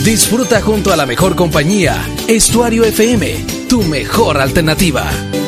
Disfruta junto a la mejor compañía. Estuario FM, tu mejor alternativa.